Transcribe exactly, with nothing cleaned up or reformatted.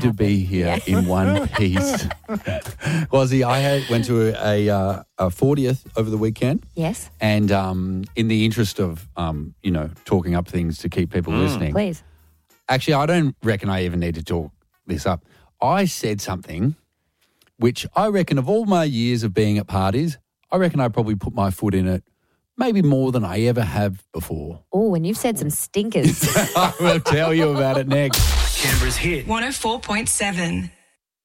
to happen. be here Yeah. in one piece. Quasi, I had, went to a, uh, a fortieth over the weekend. Yes. And um, in the interest of, um, you know, talking up things to keep people listening. Please. Actually, I don't reckon I even need to talk this up. I said something which I reckon of all my years of being at parties, I reckon I probably put my foot in it maybe more than I ever have before. Oh, and you've said some stinkers. I will tell you about it next. Canberra's hit. one oh four point seven.